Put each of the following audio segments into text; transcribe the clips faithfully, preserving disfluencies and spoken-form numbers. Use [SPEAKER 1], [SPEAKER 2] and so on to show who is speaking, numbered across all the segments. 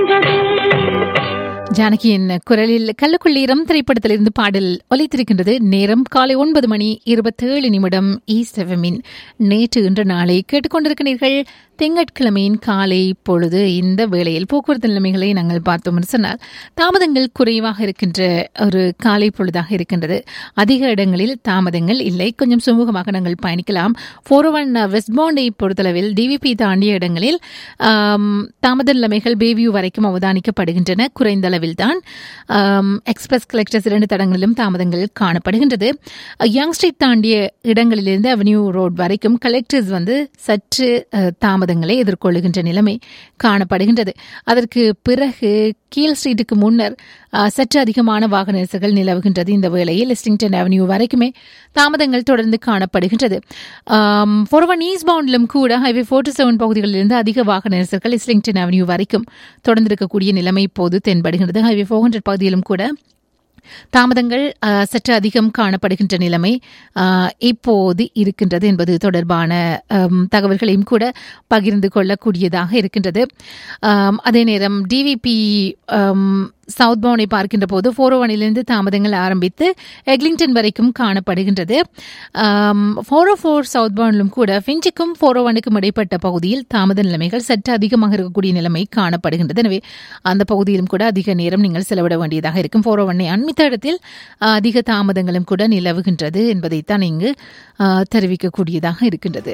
[SPEAKER 1] ஜானகியின் குரலில் கள்ளுக்குள்ளீரம் திரைப்படத்திலிருந்து பாடல் ஒலித்திருக்கின்றது. நேரம் காலை ஒன்பது மணி இருபத்தேழு நிமிடம். ஈஸ்டெவமின் நேற்று இன்று நாளை கேட்டுக்கொண்டிருக்கிறீர்கள். திங்கட்கிழமையின் காலை பொழுது இந்த வேளையில் போக்குவரத்து நிலைமைகளை நாங்கள் பார்த்தோம் என்று சொன்னால் தாமதங்கள் குறைவாக இருக்கின்ற ஒரு காலை பொழுதாக இருக்கின்றது. அதிக இடங்களில் தாமதங்கள் இல்லை, கொஞ்சம் சுமூகமாக நாங்கள் பயணிக்கலாம். ஃபோர் ஒன் வெஸ்ட் பாண்டை பொறுத்தளவில் டிவிபி தாண்டிய இடங்களில் தாமத நிலைமைகள் பேவியூ வரைக்கும் அவதானிக்கப்படுகின்றன. குறைந்த அளவில் தான் எக்ஸ்பிரஸ் கலெக்டர்ஸ் இரண்டு தடங்களிலும் தாமதங்கள் காணப்படுகின்றது. யங் ஸ்ட்ரீட் தாண்டிய இடங்களிலிருந்து அவென்யூ ரோட் வரைக்கும் கலெக்டர்ஸ் வந்து சற்று தாமதங்களை எதிர்கொள்ளுகின்ற நிலைமை காணப்படுகின்றது. அதற்கு பிறகு கீழ் ஸ்ட்ரீட்டுக்கு முன்னர் சற்று அதிகமான வாகன நெரிசல்கள் நிலவுகின்றது. இந்த வேளையில் லிஸ்டிங்டன் அவென்யூ வரைக்குமே தாமதங்கள் தொடர்ந்து காணப்படுகின்றது. ஃபோர் ஒன் ஈஸ்ட் பவுண்டிலும் கூட ஹைவே ஃபோர்ட்டி செவன் பகுதிகளிலிருந்து அதிக வாகன நெரிசல்கள் லிஸ்டிங்டன் அவென்யூ வரைக்கும் தொடர்ந்திருக்கக்கூடிய நிலைமை இப்போது தென்படுகின்றது. ஹைவே ஃபோர் ஹண்ட்ரட் பகுதியிலும் கூட தாமதங்கள் சற்று அதிகம் காணப்படுகின்ற நிலைமை இப்போது இருக்கின்றது என்பது தொடர்பான தகவல்களையும் கூட பகிர்ந்து கொள்ளக்கூடியதாக இருக்கின்றது. அதே நேரம் டிவிபி சவுத் பவுனை பார்க்கின்ற போது ஃபோர் ஓ ஒனிலிருந்து தாமதங்கள் ஆரம்பித்து எக்லிங்டன் வரைக்கும் காணப்படுகின்றது. ஃபோர் ஓ ஃபோர் சவுத் பவுனிலும் கூட ஃபிஞ்சுக்கும் ஃபோர் ஓ ஒனுக்கும் இடைப்பட்ட பகுதியில் தாமத நிலைமைகள் சற்று அதிகமாக இருக்கக்கூடிய நிலைமை காணப்படுகின்றது. எனவே அந்த பகுதியிலும் கூட அதிக நேரம் நீங்கள் செலவிட வேண்டியதாக இருக்கும். ஃபோர் ஓ ஒன்னை அண்மித்த இடத்தில் அதிக தாமதங்களும் கூட நிலவுகின்றது என்பதைத்தான் இங்கு தெரிவிக்கக்கூடியதாக இருக்கின்றது.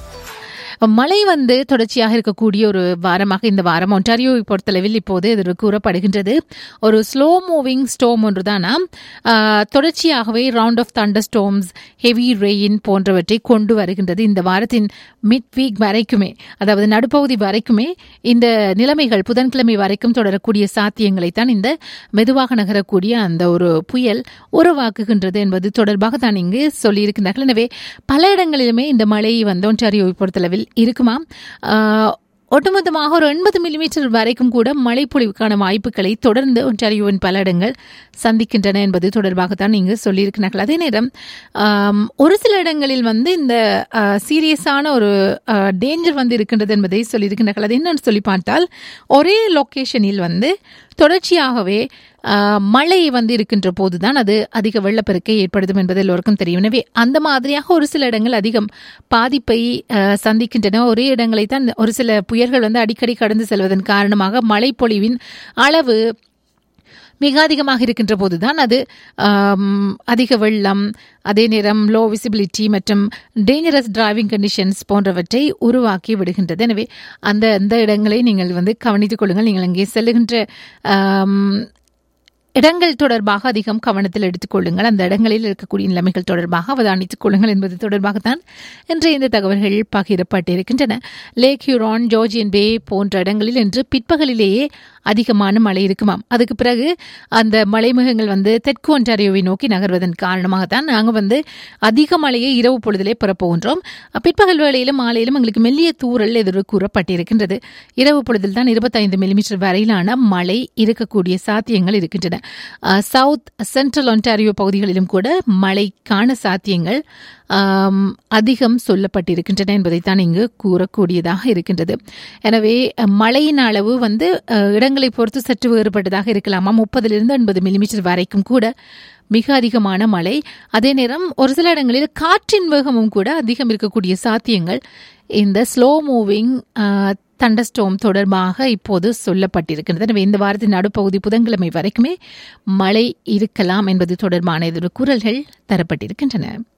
[SPEAKER 1] மழை வந்து தொடர்ச்சியாக இருக்கக்கூடிய ஒரு வாரமாக இந்த வாரம் ஒன்டாரியோவை பொறுத்தளவில் இப்போது இது கூறப்படுகின்றது. ஒரு ஸ்லோ மூவிங் ஸ்டோம் ஒன்றுதானா தொடர்ச்சியாகவே round of Thunder storms, heavy rain போன்றவற்றை கொண்டு வருகின்றது. இந்த வாரத்தின் மிட் வீக் வரைக்குமே, அதாவது நடுப்பகுதி வரைக்குமே இந்த நிலைமைகள் புதன்கிழமை வரைக்கும் தொடரக்கூடிய சாத்தியங்களைத்தான் இந்த மெதுவாக நகரக்கூடிய அந்த ஒரு புயல் உருவாக்குகின்றது என்பது தொடர்பாக தான் இங்கு சொல்லியிருக்கிறார்கள். எனவே பல இடங்களிலுமே இந்த மழை வந்து ஒன்டாரியோவை பொறுத்தளவில் இருக்குமா. ஒட்டுமொத்தமாக ஒரு எண்பது மில்லிமீட்டர் வரைக்கும் கூட மழை பொழிவுக்கான வாய்ப்புகளை தொடர்ந்து ஒன்டாரியோவின் பல இடங்கள் சந்திக்கின்றன என்பது தொடர்பாகத்தான் இங்கு சொல்லியிருக்கிறார்கள். அதே நேரம் ஒரு சில இடங்களில் வந்து இந்த சீரியஸான ஒரு டேஞ்சர் வந்து இருக்கின்றது என்பதை சொல்லியிருக்கிறார்கள். அது என்னன்னு சொல்லி பார்த்தால் ஒரே லொக்கேஷனில் வந்து தொடர்ச்சியாகவே மழை வந்து இருக்கின்ற போதுதான் அது அதிக வெள்ளப்பெருக்கை ஏற்படுத்தும் என்பது எல்லோருக்கும் தெரியும். எனவே அந்த மாதிரியாக ஒரு சில இடங்கள் அதிகம் பாதிப்பை சந்திக்கின்றன. ஒரே இடங்களை தான் ஒரு சில புயல்கள் வந்து அடிக்கடி கடந்து செல்வதன் காரணமாக மழை பொழிவின் அளவு மிக அதிகமாக இருக்கின்ற போதுதான் அது அதிக வெள்ளம், அதே நேரம் லோ விசிபிலிட்டி மற்றும் டேஞ்சரஸ் டிரைவிங் கண்டிஷன்ஸ் போன்றவற்றை உருவாக்கி விடுகின்றது. எனவே அந்த அந்த இடங்களை நீங்கள் வந்து கவனித்துக் கொள்ளுங்கள். நீங்கள் அங்கே செல்லுகின்ற இடங்கள் தொடர்பாக அதிகம் கவனத்தில் எடுத்துக் கொள்ளுங்கள். அந்த இடங்களில் இருக்கக்கூடிய நிலைமைகள் தொடர்பாக அவதானித்துக் கொள்ளுங்கள் என்பது தொடர்பாகத்தான் இன்றைய இந்த தகவல்கள் பகிரப்பட்டிருக்கின்றன. லேக் ஹியூரான், ஜார்ஜியன் பே போன்ற இடங்களில் இன்று பிற்பகலிலேயே அதிகமான மழை இருக்குமாம். அதுக்கு பிறகு அந்த மலைமுகங்கள் வந்து தெற்கு ஒன்டாரியோவை நோக்கி நகர்வதன் காரணமாகத்தான் நாங்கள் வந்து அதிக மழையை இரவு பொழுதிலே பெறப்போகின்றோம். பிற்பகல் வேளையிலும் மாலையிலும் எங்களுக்கு மெல்லிய தூறல் எதிர்வு கூறப்பட்டிருக்கின்றது. இரவு பொழுதில் தான் இருபத்தைந்து மில்லிமீட்டர் வரையிலான மழை இருக்கக்கூடிய சாத்தியங்கள் இருக்கின்றன. சவுத் சென்ட்ரல் ஒன்டாரியோ பகுதிகளிலும் கூட மழைக்கான சாத்தியங்கள் அதிகம் சொல்லப்பட்டிருக்கின்றன என்பதைத்தான் இங்கு கூறக்கூடியதாக இருக்கின்றது. எனவே மழையின் அளவு வந்து இடங்களை பொறுத்து சற்று வேறுபட்டதாக இருக்கலாமா. முப்பதிலிருந்து எண்பது மில்லிமீட்டர் வரைக்கும் கூட மிக அதிகமான மழை. அதே நேரம் ஒரு சில இடங்களில் காற்றின் வேகமும் கூட அதிகம் இருக்கக்கூடிய சாத்தியங்கள் இந்த ஸ்லோ மூவிங் தண்டர்ஸ்டோம் தொடர்பாக இப்போது சொல்லப்பட்டிருக்கின்றது. எனவே இந்த வாரத்தின் நடுப்பகுதி புதன்கிழமை வரைக்குமே மழை இருக்கலாம் என்பது தொடர்பான எதிர்வு கூறல்கள் தரப்பட்டிருக்கின்றன.